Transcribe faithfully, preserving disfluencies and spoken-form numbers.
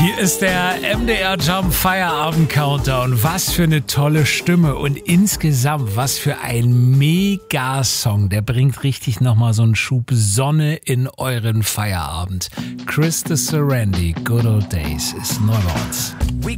Hier ist der M D R Jump Feierabend Countdown. Was für eine tolle Stimme und insgesamt was für ein Mega-Song. Der bringt richtig nochmal so einen Schub Sonne in euren Feierabend. Chris de Serendi, Good Old Days, ist neu bei uns.